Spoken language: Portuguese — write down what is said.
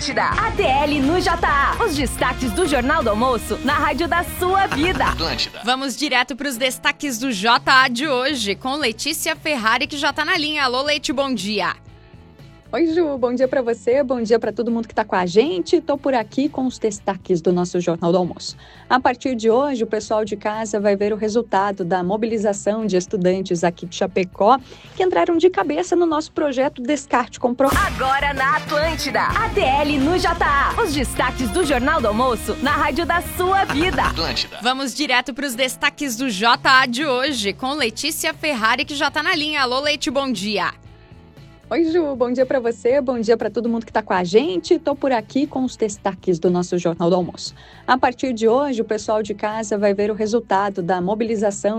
Atlântida. ATL no JA. Os destaques do Jornal do Almoço na rádio da sua vida. Atlântida. Vamos direto para os destaques do JA de hoje com Letícia Ferrari, que já tá na linha. Alô, Leite, bom dia. Oi, Ju, bom dia para você, bom dia para todo mundo que está com a gente. Estou por aqui com os destaques do nosso Jornal do Almoço. A partir de hoje, o pessoal de casa vai ver o resultado da mobilização de estudantes aqui de Chapecó que entraram de cabeça no nosso projeto Descarte Comprovado. Agora na Atlântida. ATL no JA. Os destaques do Jornal do Almoço na rádio da sua vida. Atlântida. Vamos direto para os destaques do JA de hoje com Letícia Ferrari, que já tá na linha. Alô, Leite, bom dia. Oi, Ju, bom dia para você, bom dia para todo mundo que está com a gente. Estou por aqui com os destaques do nosso Jornal do Almoço. A partir de hoje, o pessoal de casa vai ver o resultado da mobilização